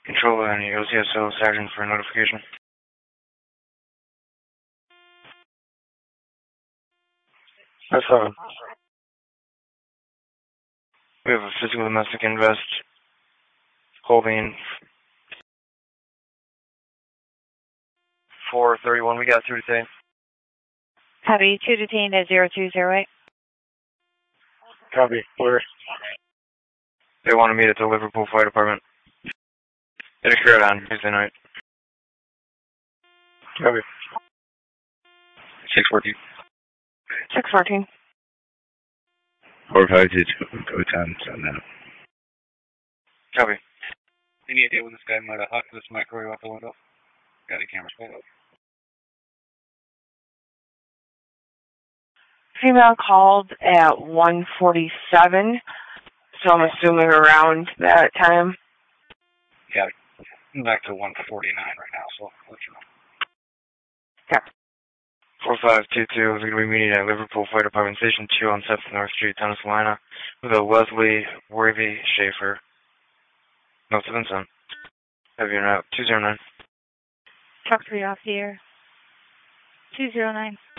Control and OCSO Sergeant for notification. That's all. We have a physical domestic invest holding 431. We got through today. Copy. 2 detained at 0208. Copy. Where? They wanted me at the Liverpool Fire Department. It occurred on Tuesday night. Copy. 614. 614. 452. Go time. So now. Copy. Any idea when this guy might have hocked this microwave out the window? Got a camera spot up. Female called at 1:47, so I'm assuming around that time. Got it. I'm back to 149 right now, so I'll let you know. Yeah. 4522 is going to be meeting at Liverpool Fire Department Station 2 on 7th North Street, Tennis-Salina, with a Leslie Worthy Schaefer. Notes have been sent. Have you out 209. Truck 3 off the air. 209.